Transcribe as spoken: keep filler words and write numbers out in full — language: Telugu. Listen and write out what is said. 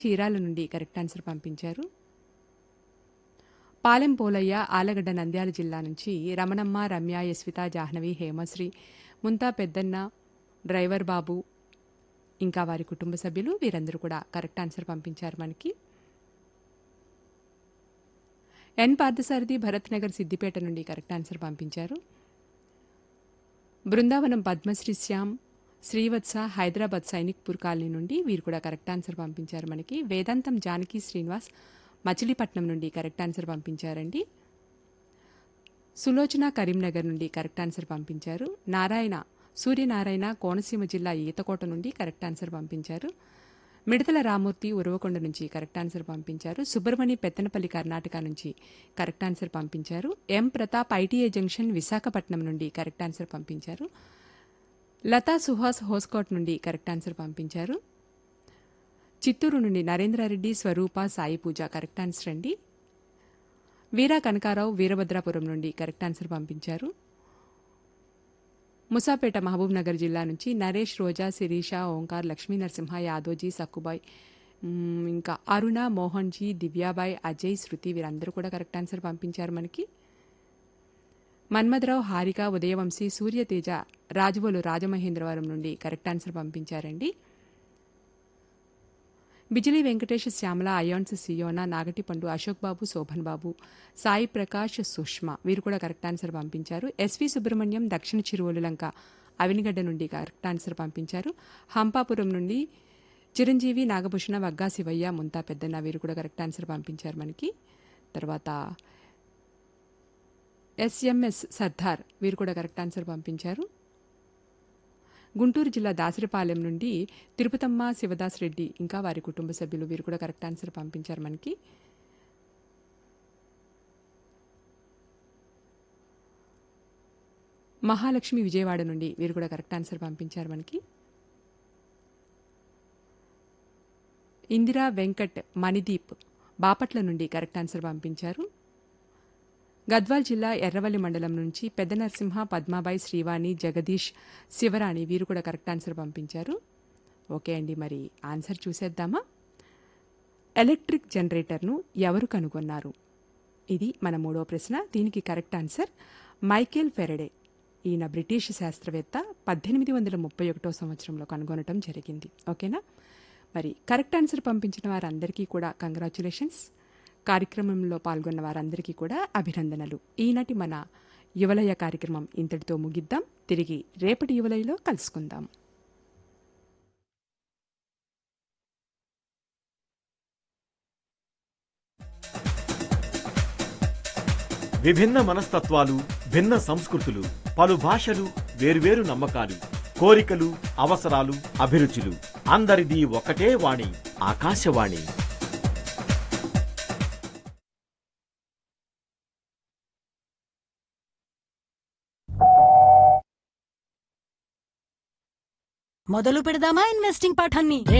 చీరాల నుండి కరెక్ట్ ఆన్సర్ పంపించారు. పాలెం పోలయ్య ఆలగడ్డ నంద్యాల జిల్లా నుంచి రమణమ్మ, రమ్య, యస్విత, జాహ్నవి, హేమశ్రీ, ముంతా పెద్దన్న, డ్రైవర్ బాబు ఇంకా వారి కుటుంబ సభ్యులు వీరందరూ కూడా కరెక్ట్ ఆన్సర్ పంపించారు మనకి. ఎన్ పార్థసారథి భరత్ నగర్ సిద్దిపేట నుండి కరెక్ట్ ఆన్సర్ పంపించారు. బృందావనం పద్మశ్రీ శ్యామ్, శ్రీవత్స హైదరాబాద్ సైనిక్పూర్ కాలనీ నుండి వీరు కూడా కరెక్ట్ ఆన్సర్ పంపించారు మనకి. వేదాంతం జానకి శ్రీనివాస్ మచిలీపట్నం నుండి కరెక్ట్ ఆన్సర్ పంపించారండి. సులోచన కరీంనగర్ నుండి కరెక్ట్ ఆన్సర్ పంపించారు. నారాయణ సూర్యనారాయణ కోనసీమ జిల్లా ఈతకోట నుండి కరెక్ట్ ఆన్సర్ పంపించారు. మిడతల రామూర్తి ఉరవకొండ నుంచి కరెక్ట్ ఆన్సర్ పంపించారు. సుబ్రమణి పెత్తనపల్లి కర్ణాటక నుంచి కరెక్ట్ ఆన్సర్ పంపించారు. ఎం ప్రతాప్ ఐటీఐ జంక్షన్ విశాఖపట్నం నుండి కరెక్ట్ ఆన్సర్ పంపించారు. లతా సుహాస్ హోస్కోట్ నుండి కరెక్ట్ ఆన్సర్ పంపించారు. చిత్తూరు నుండి నరేంద్రారెడ్డి, స్వరూప, సాయి పూజ కరెక్ట్ ఆన్సర్ అండి. వీరా కనకారావు వీరభద్రాపురం నుండి కరెక్ట్ ఆన్సర్ పంపించారు. ముసాపేట మహబూబ్ నగర్ జిల్లా నుంచి నరేష్, రోజా, శిరీష, ఓంకార్, లక్ష్మీ నరసింహ, యాదోజీ, సక్కుబాయ్, ఇంకా అరుణ, మోహన్జీ, దివ్యాబాయ్, అజయ్, శృతి వీరందరూ కూడా కరెక్ట్ ఆన్సర్ పంపించారు మనకి. మన్మథరావు, హారిక, ఉదయవంశీ, సూర్యతేజ రాజువోలు రాజమహేంద్రవరం నుండి కరెక్ట్ ఆన్సర్ పంపించారండి. బిజిలీ వెంకటేష్, శ్యామల, అయాన్స్, సియోనా, నాగటిపండు, అశోక్ బాబు, శోభన్ బాబు, సాయి ప్రకాష్, సుష్మా వీరు కూడా కరెక్ట్ ఆన్సర్ పంపించారు. ఎస్వి సుబ్రహ్మణ్యం దక్షిణ చిరువోలు లంక అవినిగడ్డ నుండి కరెక్ట్ ఆన్సర్ పంపించారు. హంపాపురం నుండి చిరంజీవి, నాగభూషణ, వగ్గా శివయ్య, ముంతా పెద్దన్న వీరు కూడా కరెక్ట్ ఆన్సర్ పంపించారు మనకి. తర్వాత ఎస్ఎంఎస్ సర్దార్ వీరు కూడా కరెక్ట్ ఆన్సర్ పంపించారు. గుంటూరు జిల్లా దాసరిపాలెం నుండి తిరుపతమ్మ, శివదాస్ రెడ్డి ఇంకా వారి కుటుంబ సభ్యులు వీరు కూడా కరెక్ట్ ఆన్సర్ పంపించారు మనకి. మహాలక్ష్మి విజయవాడ నుండి వీరు కూడా కరెక్ట్ ఆన్సర్ పంపించారు మనకి. ఇందిరా, వెంకట్, మణిదీప్ బాపట్ల నుండి కరెక్ట్ ఆన్సర్ పంపించారు. గద్వాల్ జిల్లా ఎర్రవల్లి మండలం నుంచి పెద్ద నరసింహ, పద్మాబాయి, శ్రీవాణి, జగదీష్, శివరాణి వీరు కూడా కరెక్ట్ ఆన్సర్ పంపించారు. ఓకే అండి, మరి ఆన్సర్ చూసేద్దామా. ఎలక్ట్రిక్ జనరేటర్ను ఎవరు కనుగొన్నారు? ఇది మన మూడో ప్రశ్న. దీనికి కరెక్ట్ ఆన్సర్ మైకేల్ ఫెరడే. ఈయన బ్రిటిష్ శాస్త్రవేత్త. పద్దెనిమిది వందల ముప్పై ఒకటో సంవత్సరంలో కనుగొనటం జరిగింది. ఓకేనా, మరి కరెక్ట్ ఆన్సర్ పంపించిన వారందరికీ కూడా కంగ్రాచ్యులేషన్స్. కార్యక్రమంలో పాల్గొన్న వారందరికీ కూడా అభినందనలు. ఈనాటి మన యువలయ కార్యక్రమం ఇంతటితో ముగిద్దాం. తిరిగి రేపటి యువలయలో కలుసుకుందాం. విభిన్న మనస్తత్వాలు, భిన్న సంస్కృతులు, పలు భాషలు, వేర్వేరు నమ్మకాలు, కోరికలు, అవసరాలు, అభిరుచులు, అందరిది ఒకటే వాణి, ఆకాశవాణి. మొదలు పెడదామా ఇన్వెస్టింగ్ పాఠాన్ని?